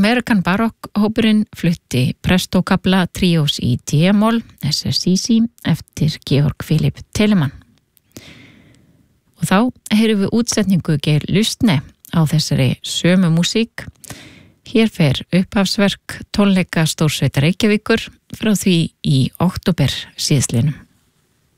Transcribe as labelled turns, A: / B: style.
A: American Baroque hópurinn flutti Presto-kabla tríós í D-moll, SSCC, eftir Georg Philipp Telemann. Og þá heyrum við útsetningu Geir Lustne á þessari sömu músík. Hér fer upphafsverk tónleika Stórsveitar Reykjavíkur frá því í október síðsliðnum.